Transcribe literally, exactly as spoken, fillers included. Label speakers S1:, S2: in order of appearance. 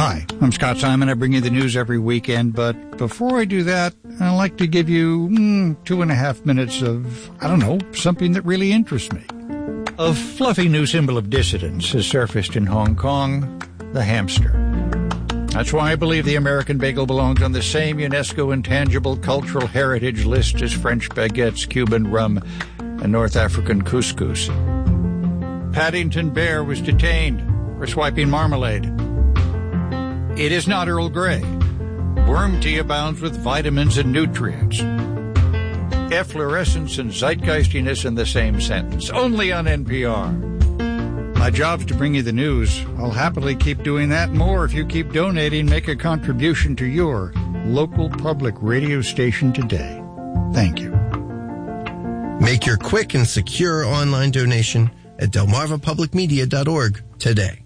S1: Hi, I'm Scott Simon. I bring you the news every weekend, but before I do that, I'd like to give you mm, two and a half minutes of, I don't know, something that really interests me. A fluffy new symbol of dissidence has surfaced in Hong Kong, the hamster. That's why I believe the American bagel belongs on the same UNESCO Intangible Cultural Heritage list as French baguettes, Cuban rum, and North African couscous. Paddington Bear was detained for swiping marmalade. It is not Earl Grey. Worm tea abounds with vitamins and nutrients. Efflorescence and zeitgeistiness in the same sentence. Only on N P R. My job's to bring you the news. I'll happily keep doing that more if you keep donating. Make a contribution to your local public radio station today. Thank you.
S2: Make your quick and secure online donation at delmarva public media dot org today.